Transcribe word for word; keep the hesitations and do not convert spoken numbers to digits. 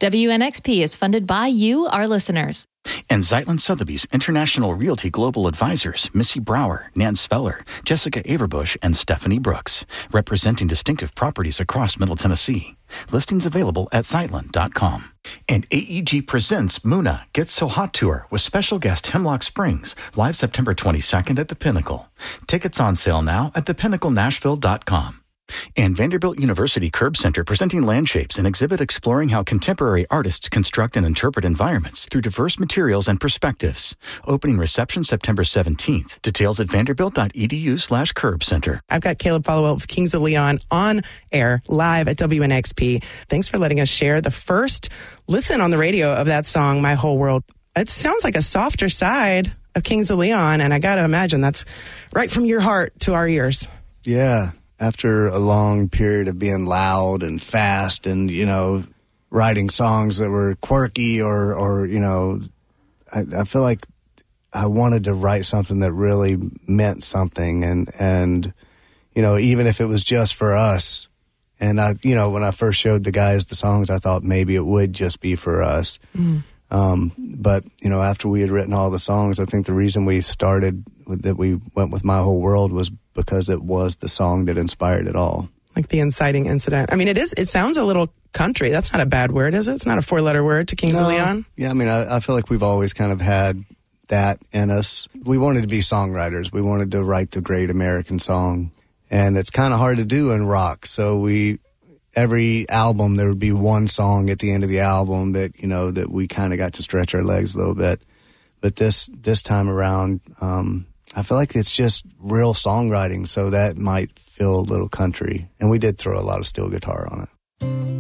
W N X P is funded by you, our listeners. And Zeitlin Sotheby's International Realty Global Advisors, Missy Brower, Nan Speller, Jessica Averbush, and Stephanie Brooks, representing distinctive properties across Middle Tennessee. Listings available at zeitlin dot com. And A E G presents Muna Gets So Hot Tour with special guest Hemlock Springs, live September twenty-second at the Pinnacle. Tickets on sale now at the pinnacle nashville dot com. And Vanderbilt University Curb Center presenting Landshapes, an exhibit exploring how contemporary artists construct and interpret environments through diverse materials and perspectives. Opening reception September seventeenth. Details at vanderbilt dot e d u slash curb center. I've got Caleb Followill of Kings of Leon on air live at W N X P. Thanks for letting us share the first listen on the radio of that song, My Whole World. It sounds like a softer side of Kings of Leon, and I got to imagine that's right from your heart to our ears. Yeah. After a long period of being loud and fast and, you know, writing songs that were quirky or, or you know, I, I feel like I wanted to write something that really meant something. And, and, you know, even if it was just for us. And, I, you know, when I first showed the guys the songs, I thought maybe it would just be for us. Mm. Um, but, you know, after we had written all the songs, I think the reason we started, with, that we went with My Whole World was because it was the song that inspired it all. Like the inciting incident. I mean, it is. It sounds a little country. That's not a bad word, is it? It's not a four-letter word to Kings no. of Leon? Yeah, I mean, I, I feel like we've always kind of had that in us. We wanted to be songwriters. We wanted to write the great American song. And it's kind of hard to do in rock. So we... Every album, there would be one song at the end of the album that, you know, that we kind of got to stretch our legs a little bit. But this this time around, um, I feel like it's just real songwriting, so that might feel a little country. And we did throw a lot of steel guitar on it.